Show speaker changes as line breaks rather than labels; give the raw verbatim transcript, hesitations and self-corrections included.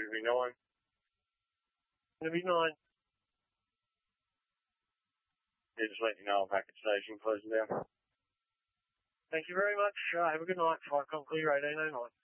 to be nine. Going to be nine. Yeah, just let you know I'm back at station, closing down. Thank you very much. Uh, have a good night. Flight Conclure eighteen oh nine.